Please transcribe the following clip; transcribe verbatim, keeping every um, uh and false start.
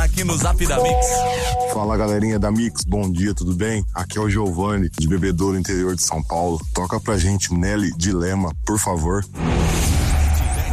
aqui no Zap da Mix. Fala, galerinha da Mix, bom dia, tudo bem? Aqui é o Giovanni, de Bebedouro, interior de São Paulo. Toca pra gente Nelly Dilema, por favor.